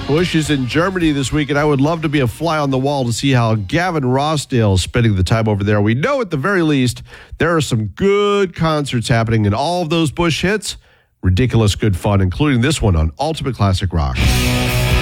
Bush is in Germany this week, and I would love to be a fly on the wall to see how Gavin Rossdale is spending the time over there. We know at the very least there are some good concerts happening, and all of those Bush hits, ridiculous good fun, including this one on Ultimate Classic Rock.